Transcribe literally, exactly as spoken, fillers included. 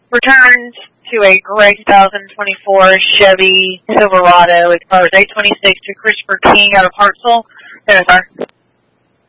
Returned to a gray two thousand twenty-four Chevy Silverado, or eight twenty-six to Christopher King out of Hartselle. There, sir.